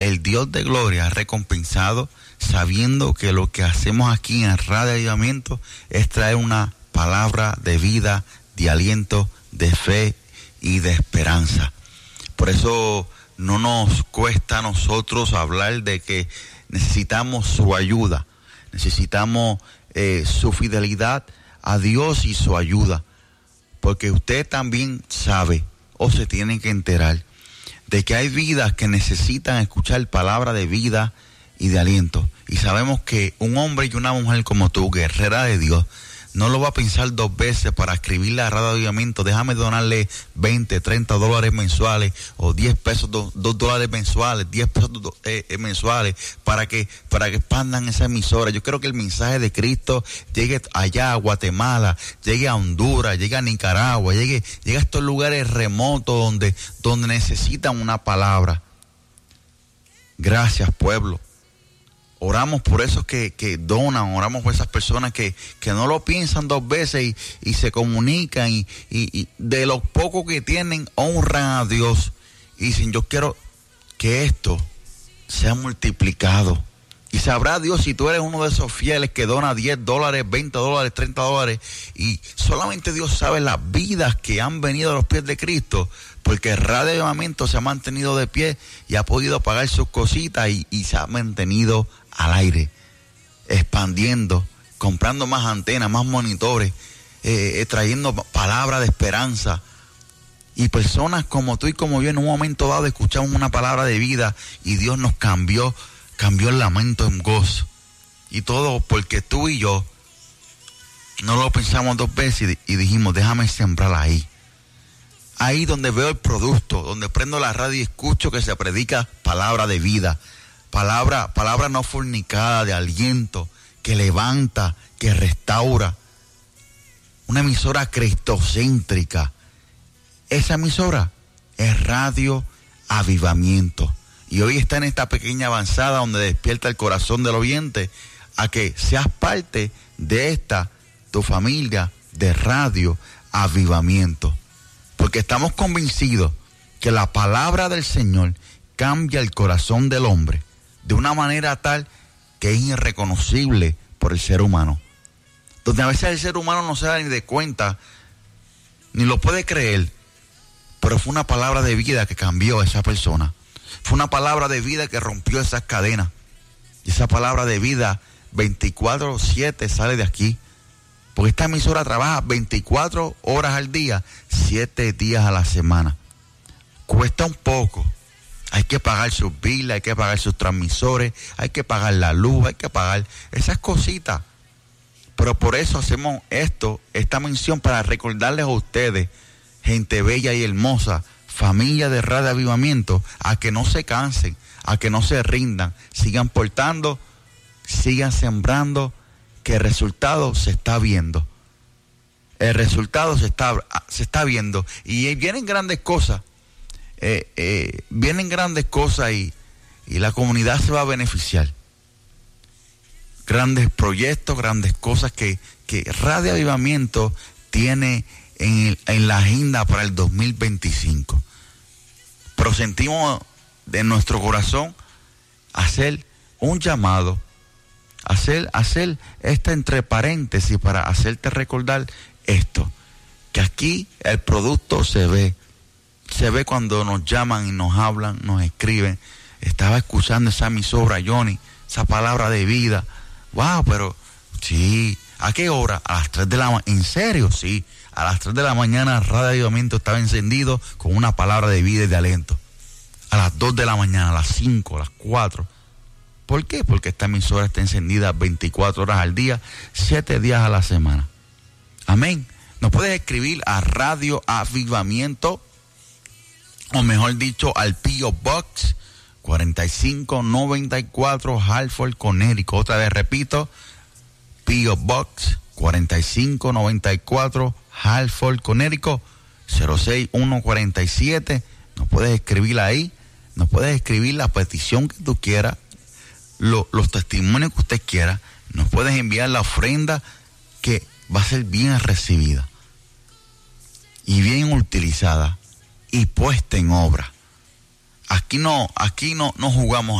el Dios de gloria ha recompensado, sabiendo que lo que hacemos aquí en Radio Avivamiento es traer una palabra de vida, de aliento, de fe y de esperanza. Por eso no nos cuesta a nosotros hablar de que necesitamos su ayuda, necesitamos su fidelidad a Dios y su ayuda, porque usted también sabe o se tiene que enterar de que hay vidas que necesitan escuchar palabra de vida y de aliento. Y sabemos que un hombre y una mujer como tú, guerrera de Dios, no lo va a pensar dos veces para escribirle a Radio Avivamiento: déjame donarle 20, 30 dólares mensuales, o 10 pesos, 2 dólares mensuales, 10 pesos mensuales, para que expandan esa emisora. Yo quiero que el mensaje de Cristo llegue allá a Guatemala, llegue a Honduras, llegue a Nicaragua, llegue a estos lugares remotos donde necesitan una palabra. Gracias, pueblo. Oramos por esos que donan, oramos por esas personas que no lo piensan dos veces y se comunican y de lo poco que tienen honran a Dios y dicen: yo quiero que esto sea multiplicado. Y sabrá Dios si tú eres uno de esos fieles que dona 10 dólares, 20 dólares, 30 dólares, y solamente Dios sabe las vidas que han venido a los pies de Cristo, porque Radio Avivamiento se ha mantenido de pie y ha podido pagar sus cositas y se ha mantenido al aire, expandiendo, comprando más antenas, más monitores, trayendo palabras de esperanza. Y personas como tú y como yo, en un momento dado escuchamos una palabra de vida y Dios nos cambió el lamento en gozo. Y todo porque tú y yo no lo pensamos dos veces y dijimos: déjame sembrar ahí. Ahí donde veo el producto, donde prendo la radio y escucho que se predica palabra de vida, palabra no fornicada, de aliento, que levanta, que restaura. Una emisora cristocéntrica. Esa emisora es Radio Avivamiento. Y hoy está en esta pequeña avanzada donde despierta el corazón del oyente a que seas parte de esta, tu familia de Radio Avivamiento. Porque estamos convencidos que la palabra del Señor cambia el corazón del hombre de una manera tal que es irreconocible por el ser humano. Donde a veces el ser humano no se da ni de cuenta, ni lo puede creer, pero fue una palabra de vida que cambió a esa persona. Fue una palabra de vida que rompió esas cadenas. Y esa palabra de vida 24/7 sale de aquí. Porque esta emisora trabaja 24 horas al día, 7 días a la semana. Cuesta un poco. Hay que pagar sus biles, hay que pagar sus transmisores, hay que pagar la luz, hay que pagar esas cositas. Pero por eso hacemos esta mención, para recordarles a ustedes, gente bella y hermosa, familia de Radio Avivamiento, a que no se cansen, a que no se rindan, sigan portando, sigan sembrando, que el resultado se está viendo. El resultado se está viendo. Y vienen grandes cosas. Vienen grandes cosas y la comunidad se va a beneficiar. Grandes proyectos, grandes cosas que Radio Avivamiento tiene en la agenda para el 2025. Pero sentimos de nuestro corazón hacer un llamado, hacer esta entre paréntesis para hacerte recordar esto, que aquí el producto se ve cuando nos llaman y nos hablan, nos escriben. Estaba escuchando esa emisora, Johnny, esa palabra de vida. Wow, pero sí, ¿a qué hora? A las 3 de la mañana. ¿En serio? Sí, a las 3 de la mañana Radio Avivamiento estaba encendido con una palabra de vida y de aliento. A las 2 de la mañana, a las 5, a las 4. ¿Por qué? Porque esta emisora está encendida 24 horas al día, 7 días a la semana. Amén. Nos puedes escribir a Radio Avivamiento, o mejor dicho, al P.O. Box 4594, Hartford, Connecticut. Otra vez repito, P.O. Box 4594, Hartford, Connecticut, 06147. Nos puedes escribir ahí, nos puedes escribir la petición que tú quieras, los testimonios que usted quiera. Nos puedes enviar la ofrenda, que va a ser bien recibida y bien utilizada y puesta en obra. Aquí no jugamos